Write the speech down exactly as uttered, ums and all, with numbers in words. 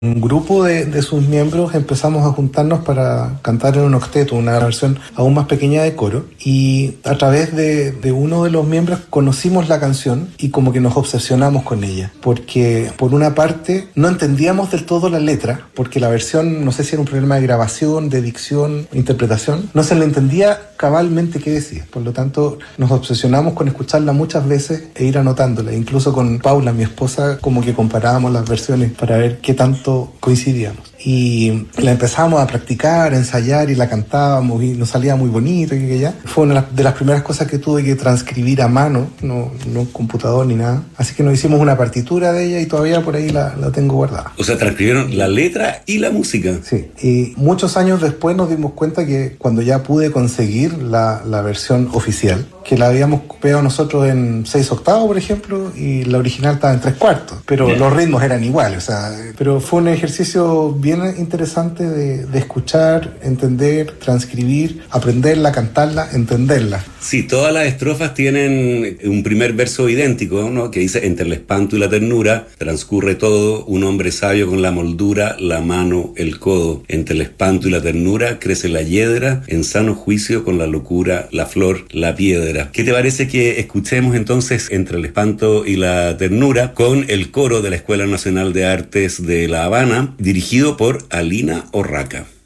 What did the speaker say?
Un grupo de, de sus miembros empezamos a juntarnos para cantar en un octeto, una versión aún más pequeña de coro, y a través de, de uno de los miembros conocimos la canción y como que nos obsesionamos con ella, porque por una parte no entendíamos del todo la letra, porque la versión, no sé si era un problema de grabación, de dicción, interpretación, no se le entendía cabalmente qué decía, por lo tanto nos obsesionamos con escucharla muchas veces e ir anotándola, incluso con Paula, mi esposa, como que comparábamos las versiones para ver qué tanto coincidíamos. Y la empezamos a practicar, a ensayar y la cantábamos y nos salía muy bonito y que ya. Fue una de las primeras cosas que tuve que transcribir a mano, no, no computador ni nada. Así que nos hicimos una partitura de ella y todavía por ahí la, la tengo guardada. O sea, transcribieron la letra y la música. Sí, y muchos años después nos dimos cuenta que cuando ya pude conseguir la, la versión oficial, que la habíamos copiado nosotros en seis octavos, por ejemplo, y la original estaba en tres cuartos, pero yeah. Los ritmos eran iguales, o sea, pero fue un ejercicio bien interesante de, de escuchar, entender, transcribir, aprenderla, cantarla, entenderla. Sí, todas las estrofas tienen un primer verso idéntico, ¿no? Que dice: entre el espanto y la ternura transcurre todo, un hombre sabio con la moldura, la mano, el codo. Entre el espanto y la ternura crece la hiedra, en sano juicio con la locura, la flor, la piedra. ¿Qué te parece que escuchemos entonces Entre el espanto y la ternura con el coro de la Escuela Nacional de Artes de La Habana, dirigido por Alina Orraca?